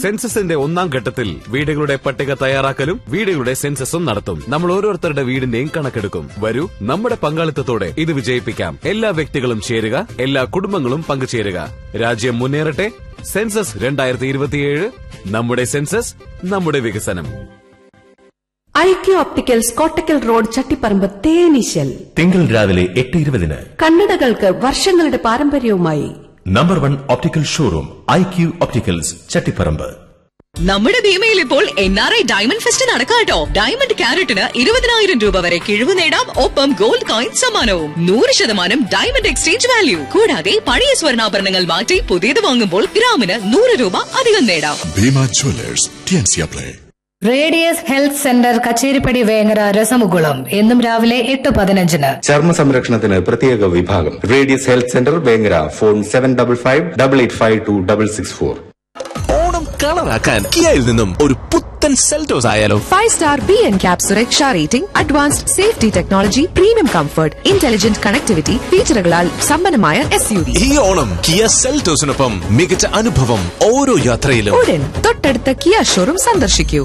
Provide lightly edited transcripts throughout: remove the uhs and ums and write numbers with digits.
സെൻസസിന്റെ ഒന്നാം ഘട്ടത്തിൽ വീടുകളുടെ പട്ടിക തയ്യാറാക്കലും വീടുകളുടെ സെൻസസും നടത്തും. നമ്മൾ ഓരോരുത്തരുടെ വീടിന്റെയും കണക്കെടുക്കും. വരൂ, നമ്മുടെ പങ്കാളിത്തത്തോടെ ഇത് വിജയിപ്പിക്കാം. എല്ലാ വ്യക്തികളും ചേരുക, എല്ലാ കുടുംബങ്ങളും പങ്കുചേരുക. രാജ്യം മുന്നേറട്ടെ. സെൻസസ് 2027. നമ്മുടെ സെൻസസ്, നമ്മുടെ വികസനം. IQ opticals Kottakkal road Chattiparamba തേനീശൽ. തിങ്കൾ രാവിലെ 8:20. കണ്ണടകൾക്ക് വർഷങ്ങളുടെ പാരമ്പര്യവുമായി number 1 optical showroom IQ opticals Chattiparamba. നമ്മുടെ ഭീമയിൽ ഇപ്പോൾ NRI ഡയമണ്ട് ഫെസ്റ്റ് നടക്കാട്ടോ. ഡയമണ്ട് ക്യാരറ്റിന് 20,000 രൂപ വരെ കിഴിവ് നേടാം. ഒപ്പം ഗോൾഡ് കോയിൻ സമ്മാനവും. 100% ഡയമണ്ട് എക്സ്ചേഞ്ച് വാല്യൂ. കൂടാതെ പഴയ സ്വർണ്ണാഭരണങ്ങൾ മാറ്റി പുതിയത് വാങ്ങുമ്പോൾ ഗ്രാമിന് 100 രൂപ അധികം നേടാം. Bhima Jewellers, TNC apply. Radius health centre Kacheripadi Vengara രസമുകുളം എന്നും രാവിലെ 8:15. ചർമ്മ സംരക്ഷണത്തിന് പ്രത്യേക വിഭാഗം. Radius health centre Vengara. Phone 7555885264. Onam കളറാക്കാൻ കിയയിൽ നിന്നും ഒരു പുത്തൻ സെൽറ്റോസ് ആയാലോ? 5-star BNCAP സുരക്ഷാ rating, advanced safety technology, premium comfort, intelligent connectivity ഫീച്ചറുകളാൽ സമ്പന്നമായ SUV. ഈ ഓണം കിയ സെൽറ്റോസിനൊപ്പം മികച്ച അനുഭവം ഓരോ യാത്രയിലും. ഉടൻ തൊട്ടടുത്ത കിയ ഷോറൂം സന്ദർശിക്കൂ.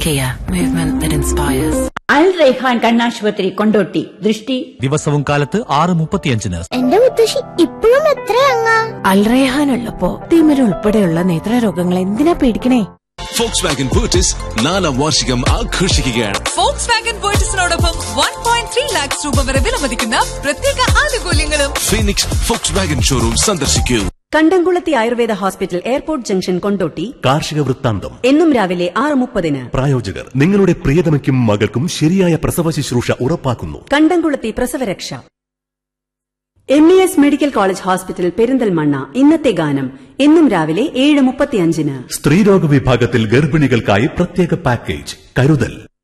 അൽ റൈഹാൻ കണ്ണാശുപത്രി, കൊണ്ടോട്ടി. ദൃഷ്ടി ദിവസവും കാലത്ത് 6:35. എന്റെ മുത്തശ്ശി ഇപ്പോഴും എത്രയങ്ങാ? അൽ റൈഹാൻ ഉള്ളപ്പോ തിമിര ഉൾപ്പെടെയുള്ള നേത്രരോഗങ്ങൾ എന്തിനാ പേടിക്കണേ? Volkswagen Virtus 4ാം വാർഷികം ആഘോഷിക്കുകയാണ്. Volkswagen Virtusനോടൊപ്പം 1.3 lakhs രൂപ വരെ വിലമതിക്കുന്ന പ്രത്യേക ആനുകൂല്യങ്ങളും. ഫീനിക്സ് Volkswagen ഷോറൂം സന്ദർശിക്കൂ. കണ്ടംകുളത്തി Ayurveda hospital, airport junction, Kondotty. കാർഷിക വൃത്താന്തം എന്നും രാവിലെ 6:30. പ്രായോജകർ നിങ്ങളുടെ പ്രിയതമയ്ക്കും മകൾക്കും ശരിയായ പ്രസവ ശുശ്രൂഷ ഉറപ്പാക്കുന്നു. കണ്ടംകുളത്തി പ്രസവരക്ഷ. MES medical college hospital, Perinthalmanna. ഇന്നത്തെ ഗാനം എന്നും രാവിലെ 7:35. സ്ത്രീരോഗ വിഭാഗത്തിൽ ഗർഭിണികൾക്കായി പ്രത്യേക പാക്കേജ് കരുതൽ.